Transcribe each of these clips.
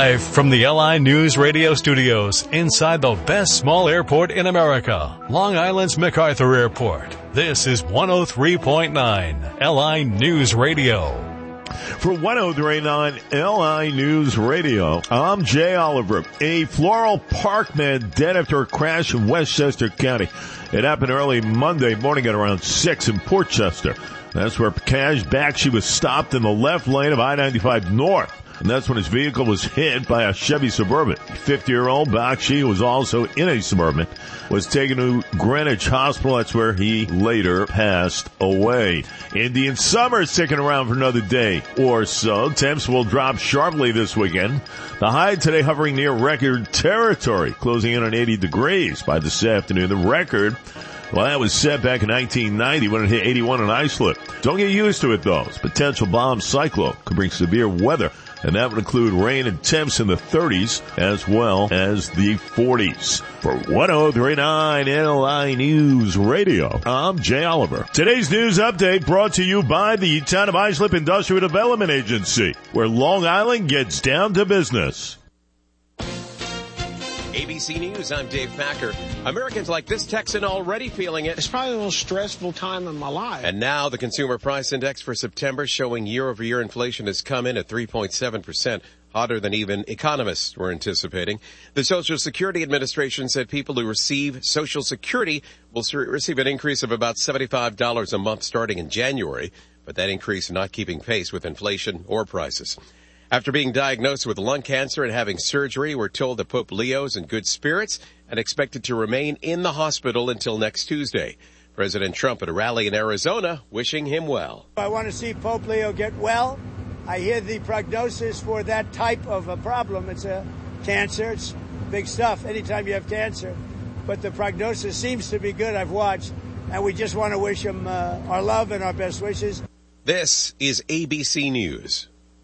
Live from the LI News Radio studios inside the best small airport in America, Long Island's MacArthur Airport. This is 103.9 LI News Radio. For 103.9 LI News Radio, I'm Jay Oliver. A Floral Park man dead after a crash in Westchester County. It happened early Monday morning at around 6 in Portchester. That's where Cash Bakshi was stopped in the left lane of I-95 North. And that's when his vehicle was hit by a Chevy Suburban. 50-year-old Bakshi, who was also in a Suburban, was taken to Greenwich Hospital. That's where he later passed away. Indian summer is sticking around for another day or so. Temps will drop sharply this weekend. The high today hovering near record territory, closing in on 80 degrees by this afternoon. The record, well, that was set back in 1990 when it hit 81 in Islip. Don't get used to it, though. This potential bomb cyclone could bring severe weather, and that would include rain and temps in the 30s as well as the 40s. For 103.9 LI News Radio, I'm Jay Oliver. Today's news update brought to you by the Town of Islip Industrial Development Agency, where Long Island gets down to business. ABC News, I'm Dave Packer. Americans like this Texan already feeling it. It's probably the most stressful time in my life. And now the Consumer Price Index for September showing year-over-year inflation has come in at 3.7%, hotter than even economists were anticipating. The Social Security Administration said people who receive Social Security will receive an increase of about $75 a month starting in January, but that increase not keeping pace with inflation or prices. After being diagnosed with lung cancer and having surgery, we're told that Pope Leo is in good spirits and expected to remain in the hospital until next Tuesday. President Trump at a rally in Arizona wishing him well. I want to see Pope Leo get well. I hear the prognosis for that type of a problem. It's a cancer. It's big stuff anytime you have cancer. But the prognosis seems to be good. I've watched. And we just want to wish him our love and our best wishes. This is ABC News.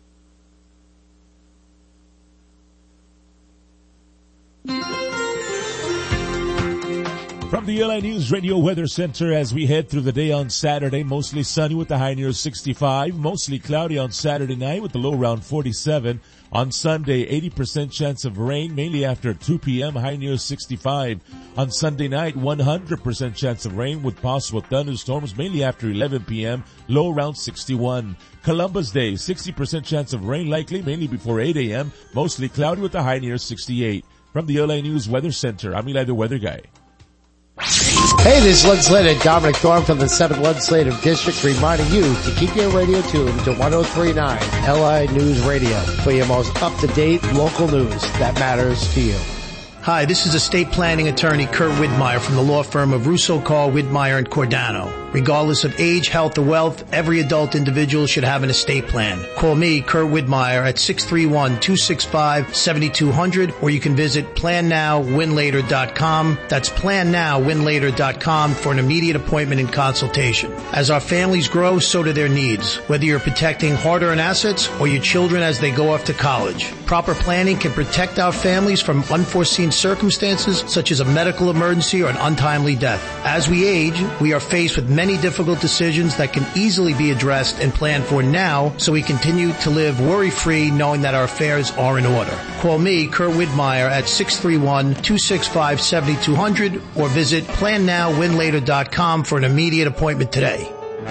From the LI News Radio Weather Center as we head through the day on Saturday, mostly sunny with the high near 65, mostly cloudy on Saturday night with the low around 47. On Sunday, 80% chance of rain, mainly after 2 p.m., high near 65. On Sunday night, 100% chance of rain with possible thunderstorms, mainly after 11 p.m., low around 61. Columbus Day, 60% chance of rain likely, mainly before 8 a.m., mostly cloudy with the high near 68. From the LA News Weather Center, I'm Eli the Weather Guy. Hey, this is legislator Dominic Thorne from the 7th Legislative District reminding you to keep your radio tuned to 103.9 LI News Radio for your most up-to-date local news that matters to you. Hi, this is estate planning attorney Kurt Widmeyer from the law firm of Russo, Call, Widmeyer & Cordano. Regardless of age, health, or wealth, every adult individual should have an estate plan. Call me, Kurt Widmeyer, at 631-265-7200, or you can visit PlanNowWinLater.com. That's PlanNowWinLater.com for an immediate appointment and consultation. As our families grow, so do their needs. Whether you're protecting hard-earned assets or your children as they go off to college, proper planning can protect our families from unforeseen circumstances such as a medical emergency or an untimely death. As we age, we are faced with many difficult decisions that can easily be addressed and planned for now, so we continue to live worry-free knowing that our affairs are in order. Call me, Kurt Widmeyer, at 631-265-7200 or visit PlanNowWinLater.com for an immediate appointment today.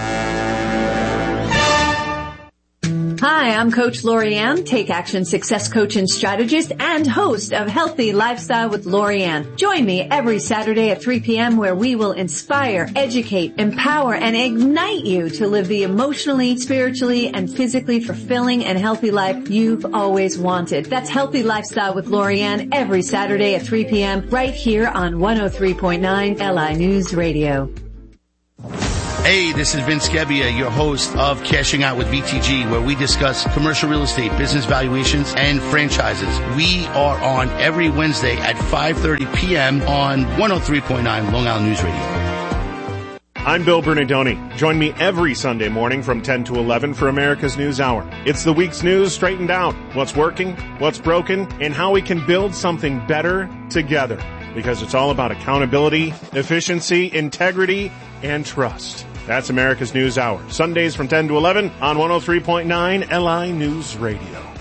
Hi, I'm Coach Lorianne, Take Action success coach and strategist and host of Healthy Lifestyle with Lorianne. Join me every Saturday at 3 p.m. where we will inspire, educate, empower, and ignite you to live the emotionally, spiritually, and physically fulfilling and healthy life you've always wanted. That's Healthy Lifestyle with Lorianne every Saturday at 3 p.m. right here on 103.9 LI News Radio. Hey, this is Vince Gebbia, your host of Cashing Out with VTG, where we discuss commercial real estate, business valuations, and franchises. We are on every Wednesday at 5:30 p.m. on 103.9 Long Island News Radio. I'm Bill Bernardoni. Join me every Sunday morning from 10 to 11 for America's News Hour. It's the week's news straightened out, what's working, what's broken, and how we can build something better together. Because it's all about accountability, efficiency, integrity, and trust. That's America's News Hour. Sundays from 10 to 11 on 103.9 LI News Radio.